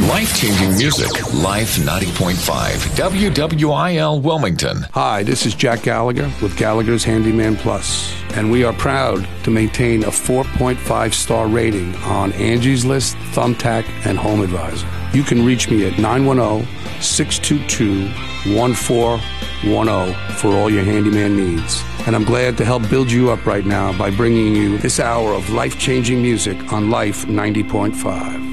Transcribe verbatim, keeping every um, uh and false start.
Life-changing music. Life ninety point five. W W I L Wilmington. Hi, this is Jack Gallagher with Gallagher's Handyman Plus, and we are proud to maintain a four point five star rating on Angie's List, Thumbtack, and Home Advisor. You can reach me at nine one zero, six two two, one four one zero for all your handyman needs. And I'm glad to help build you up right now by bringing you this hour of life-changing music on Life ninety point five.